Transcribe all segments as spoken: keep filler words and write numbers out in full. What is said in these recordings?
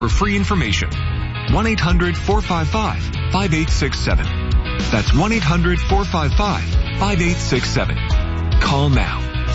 For free information, one eight hundred four five five five eight six seven. That's one eight hundred four five five five eight six seven. Call now.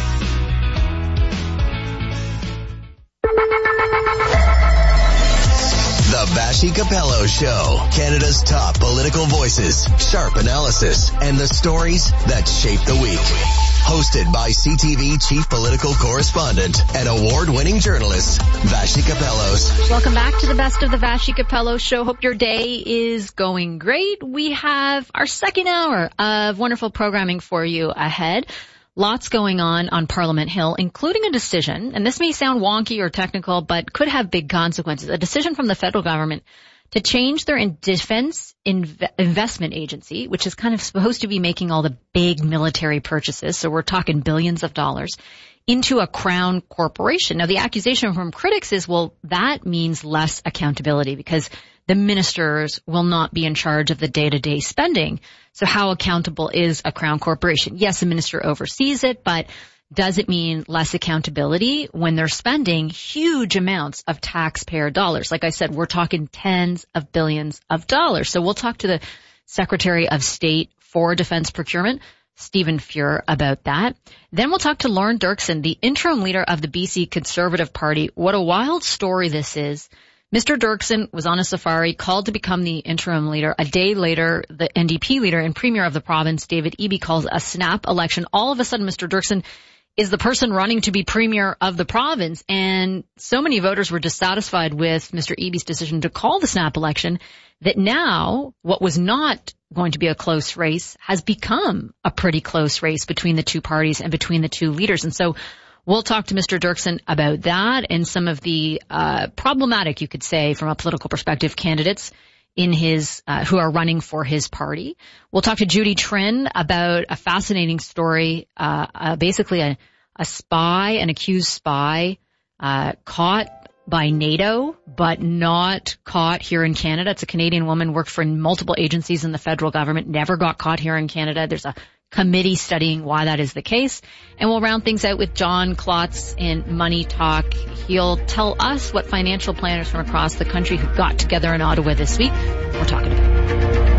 The Vassy Capello Show. Canada's top political voices, sharp analysis, and the stories that shape the week. Hosted by C T V chief political correspondent and award-winning journalist, Vassy Capellos. Welcome back to the best of the Vassy Capello Show. Hope your day is going great. We have our second hour of wonderful programming for you ahead. Lots going on on Parliament Hill, including a decision, and this may sound wonky or technical, but could have big consequences, a decision from the federal government to change their defense inv- investment agency, which is kind of supposed to be making all the big military purchases, so we're talking billions of dollars, into a crown corporation. Now, the accusation from critics is, well, that means less accountability because the ministers will not be in charge of the day-to-day spending. So how accountable is a crown corporation? Yes, the minister oversees it, but does it mean less accountability when they're spending huge amounts of taxpayer dollars? Like I said, we're talking tens of billions of dollars. So we'll talk to the Secretary of State for Defense Procurement, Stephen Fuhr, about that. Then we'll talk to Lorne Dirksen, the interim leader of the B C Conservative Party. What a wild story this is. Mister Dirksen was on a safari, called to become the interim leader. A day later, the N D P leader and premier of the province, David Eby, calls a snap election. All of a sudden, Mister Dirksen is the person running to be premier of the province. And so many voters were dissatisfied with Mister Eby's decision to call the snap election that now what was not going to be a close race has become a pretty close race between the two parties and between the two leaders. And so we'll talk to Mister Dirksen about that and some of the uh problematic, you could say, from a political perspective, candidates in his uh, who are running for his party. We'll talk to Judy Trinh about a fascinating story, uh, uh basically a, a spy, an accused spy, uh caught by NATO, but not caught here in Canada. It's a Canadian woman, worked for multiple agencies in the federal government, never got caught here in Canada. There's a committee studying why that is the case. And we'll round things out with John Klotz in Money Talk. He'll tell us what financial planners from across the country who got together in Ottawa this week we're talking about.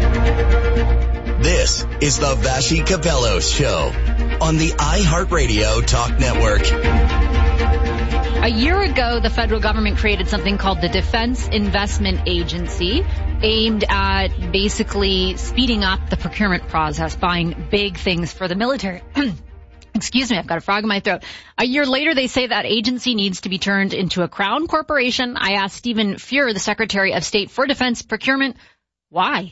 This is the Vassy Capello Show on the iHeartRadio Talk Network. A year ago, the federal government created something called the Defense Investment Agency, aimed at basically speeding up the procurement process, buying big things for the military. Excuse me, I've got a frog in my throat. A year later, they say that agency needs to be turned into a crown corporation. I asked Stephen Fuhr, the Secretary of State for Defense Procurement, why?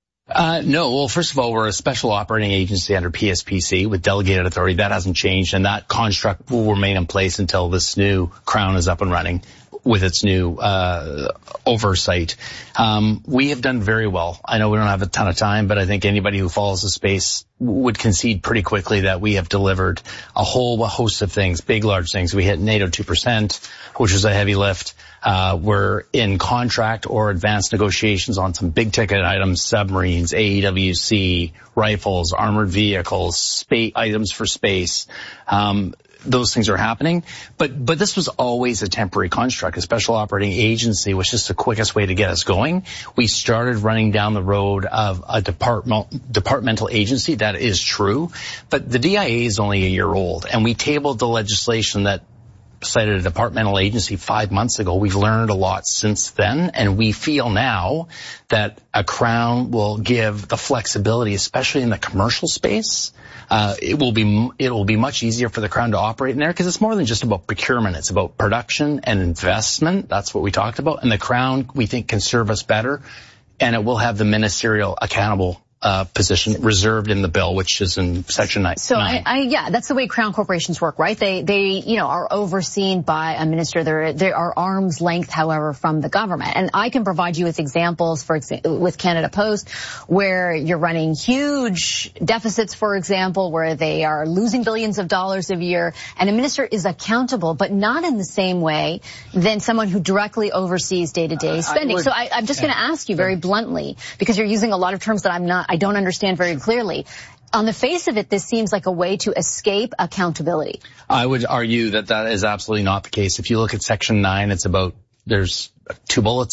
Uh, no, well, first of all, we're a special operating agency under P S P C with delegated authority. That hasn't changed, and that construct will remain in place until this new crown is up and running with its new uh oversight. Um we have done very well. I know we don't have a ton of time, but I think anybody who follows the space would concede pretty quickly that we have delivered a whole host of things, big, large things. We hit NATO two percent, which was a heavy lift. Uh we're in contract or advanced negotiations on some big ticket items, submarines, A E W C, rifles, armored vehicles, space items for space. Um Those things are happening, but but this was always a temporary construct. A special operating agency was just the quickest way to get us going. We started running down the road of a department, departmental agency. That is true, but the D I A is only a year old, and we tabled the legislation that cited a departmental agency five months ago. We've learned a lot since then, and we feel now that a crown will give the flexibility, especially in the commercial space. Uh, it will be it will be much easier for the crown to operate in there because it's more than just about procurement. It's about production and investment. That's what we talked about. And the crown, we think, can serve us better, and it will have the ministerial accountable Uh, position reserved in the bill, which is in section nine. So I, I, yeah, that's the way crown corporations work, right? They, they, you know, are overseen by a minister. They're, they are arm's length, however, from the government. And I can provide you with examples, for example, with Canada Post, where you're running huge deficits, for example, where they are losing billions of dollars a year, and a minister is accountable, but not in the same way than someone who directly oversees day-to-day spending. I would, so I, I'm just yeah. going to ask you very bluntly, because you're using a lot of terms that I'm not. I don't understand very clearly. On the face of it, this seems like a way to escape accountability. I would argue that that is absolutely not the case. If you look at section nine, it's about there's two bullets